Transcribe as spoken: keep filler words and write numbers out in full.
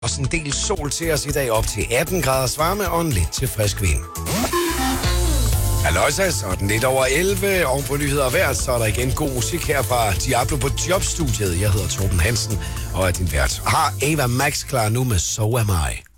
Også en del sol til os i dag, op til atten graders varme og en lidt til frisk vind. Halløjsa, så er den lidt over elleve, og på nyheder og vejr, så er der igen god musik her fra Diablo på Jobstudiet. Jeg hedder Torben Hansen og er din vært. Har Ava Max klar nu med So Am I.